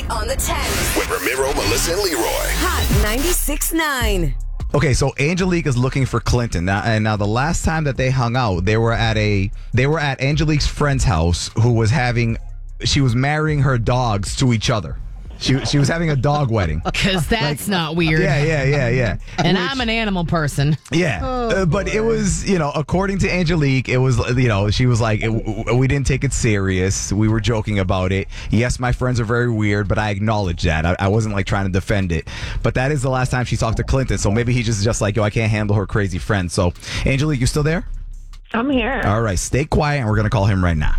on the 10th. With Ramiro, Melissa, and Leroy. Hot 96.9. Okay, so Angelique is looking for Clinton. Now the last time that they hung out, they were at Angelique's friend's house she was marrying her dogs to each other. She was having a dog wedding. Because that's not weird. Yeah. And I'm an animal person. Yeah. But it was, according to Angelique, it was, she was like, we didn't take it serious. We were joking about it. Yes, my friends are very weird, but I acknowledge that. I wasn't like trying to defend it. But that is the last time she talked to Clinton. So maybe he's just like, I can't handle her crazy friends. So, Angelique, you still there? I'm here. All right. Stay quiet, and we're going to call him right now.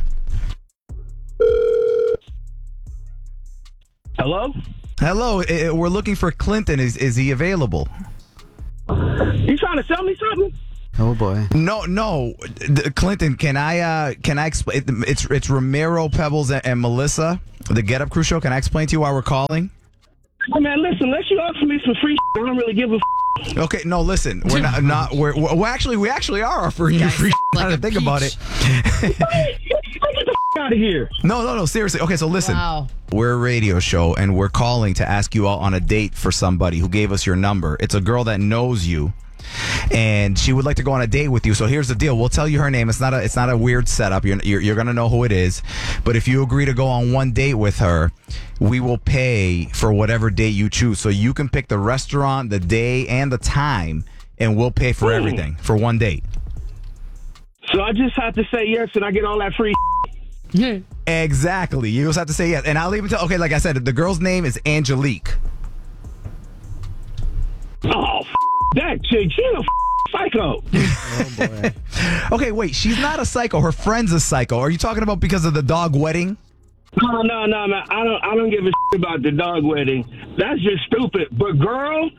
Hello, we're looking for Clinton. Is he available? You trying to sell me something? Oh boy. No. Clinton, can I explain? It's Ramiro, Pebbles, and Melissa, the Get Up Crew show. Can I explain to you why we're calling? Oh, man, listen, unless you offer me some free I don't really give a Okay, no, listen. We're not we actually are offering you free like now to think about it. Get the out of here. No, seriously. Okay, so listen. Wow. We're a radio show, and we're calling to ask you out on a date for somebody who gave us your number. It's a girl that knows you, and she would like to go on a date with you. So here's the deal. We'll tell you her name. It's not a weird setup. You're going to know who it is. But if you agree to go on one date with her, we will pay for whatever date you choose. So you can pick the restaurant, the day, and the time, and we'll pay for everything for one date. So I just have to say yes, and I get all that free Exactly. You just have to say yes. And I'll even tell, okay, like I said, the girl's name is Angelique. Oh, that chick. She's a psycho. Oh boy. Okay, wait. She's not a psycho. Her friend's a psycho. Are you talking about because of the dog wedding? No, man. I don't give a about the dog wedding. That's just stupid. But girl,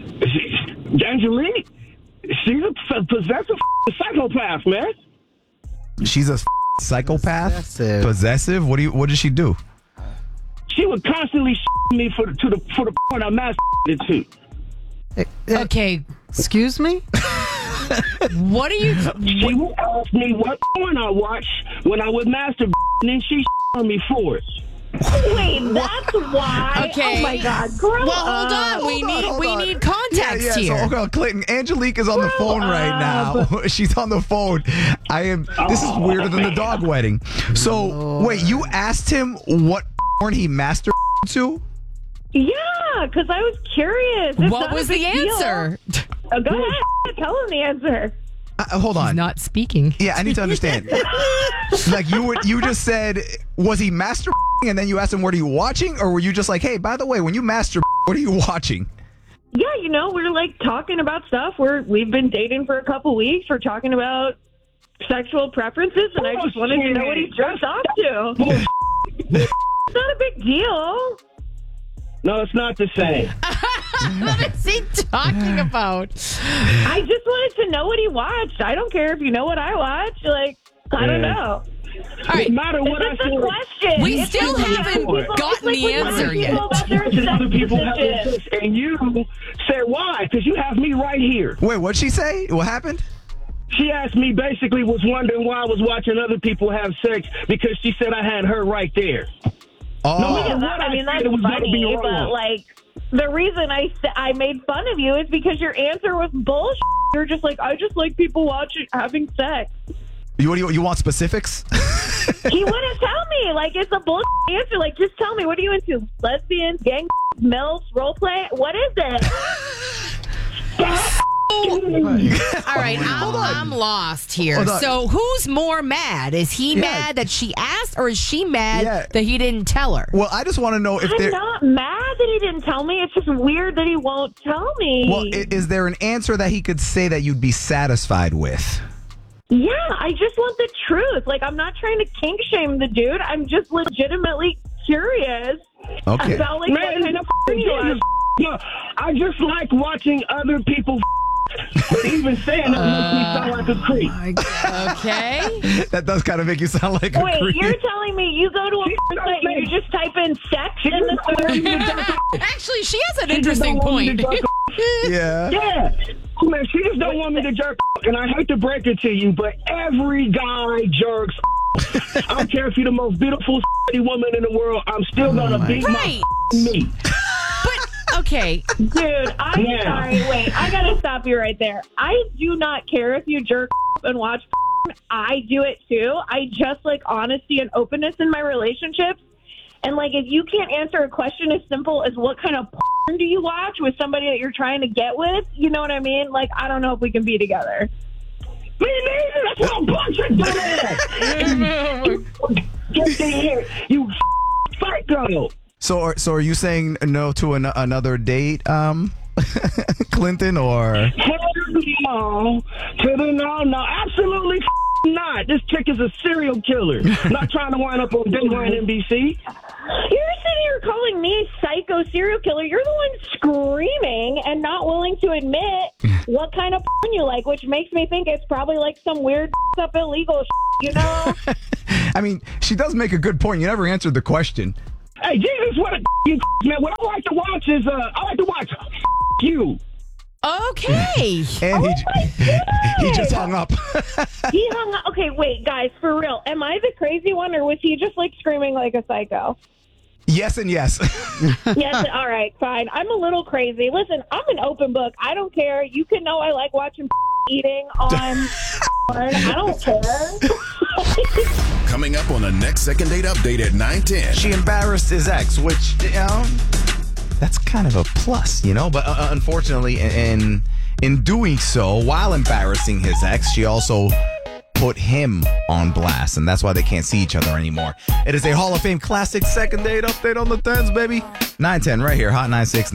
Angelique, she's a possessive psychopath, man. She's a psychopath? Possessive. What did she do? She would constantly me for the point I masturbated to. Okay. Excuse me? What are you... She would ask me what porn I watch when I would masturbate, and then she on me for it. Wait, that's why. Okay. Oh my God, grow Well, hold up. on. We need context Yeah, here. so, okay, Clinton, Angelique is on the phone right now. She's on the phone. This is weirder than the dog wedding. So, wait, you asked him what porn he masturbated to? Yeah, because I was curious. It's What not was a big the deal. answer? Go ahead, tell him the answer. Hold on. He's not speaking. Yeah, I need to understand. Like you just said, was he masturbating, and then you asked him, what are you watching? Or were you just like, hey, by the way, when you masturbate, what are you watching? Yeah, we're like talking about stuff. We've been dating for a couple weeks. We're talking about sexual preferences, and I just wanted to know what he jerks off to. It's not a big deal. No, it's not the same. What is he talking about? I just wanted to know what he watched. I don't care if you know what I watch. Like, I don't know. All right. No matter what I It's just a say. question. We It's still just haven't people- gotten it's the like when answer people yet. about their And other people have sex sex, and you said why? Because you have me right here. Wait, what'd she say? What happened? She asked me, basically was wondering why I was watching other people have sex, because she said I had her right there. Oh, No, Yeah, what I mean, I that's said was gonna be funny, wrong. but like, the reason I made fun of you is because your answer was bullshit. You're just like, I just like people watching, having sex. you want specifics? He wouldn't tell me. Like, it's a bullshit answer. Like, just tell me, what are you into? Lesbians, gang, MILFs, role play? What is it? All right, I'm lost here. Hold on. So who's more mad? Is he mad that she asked, or is she mad that he didn't tell her? Well, I just want to know if I'm there. not mad that he didn't tell me. It's just weird that he won't tell me. Well, is there an answer that he could say that you'd be satisfied with? Yeah, I just want the truth. Like, I'm not trying to kink shame the dude. I'm just legitimately curious Okay. about, like, what kind of you watch. No, I just like watching other people. But even saying that makes me sound like a creep. Okay. That does kind of make you sound like a Wait, creep. you're telling me you go to a site and you just type in sex in the search? Actually, she has an interesting point. Yeah. Yeah. Man, she just don't want me to jerk, and I hate to break it to you, but every guy jerks. I don't care if you're the most beautiful woman in the world, I'm still gonna beat Right. me. Okay. Dude, I'm Yeah. sorry. Wait, I gotta stop you right there. I do not care if you jerk and watch. I do it too. I just like honesty and openness in my relationships. And like, if you can't answer a question as simple as what kind of porn do you watch with somebody that you're trying to get with, you know what I mean? Like, I don't know if we can be together. Me neither. That's what a bunch of dumbass. Get in here, you psycho. So are you saying no to another date, Clinton, or? Hell no. To the no, absolutely not. This chick is a serial killer. Not trying to wind up on Dayline NBC. You're sitting here calling me psycho serial killer. You're the one screaming and not willing to admit what kind of porn you like, which makes me think it's probably like some weird up illegal you know? I mean, she does make a good point. You never answered the question. Hey, Jesus, what a you man. What I like to watch is, I like to watch you. Okay. And he just hung up. He hung up. Okay, wait, guys, for real. Am I the crazy one, or was he just like screaming like a psycho? Yes and yes. Yes, all right, fine. I'm a little crazy. Listen, I'm an open book. I don't care. You can know I like watching eating on porn. I don't care. Coming up on the next Second Date Update at 9:10. She embarrassed his ex, which, you know, that's kind of a plus, you know? But unfortunately, in doing so, while embarrassing his ex, she also put him on blast, and that's why they can't see each other anymore. It is a Hall of Fame classic Second Date Update on the 10s, baby. 9:10 right here, Hot 969.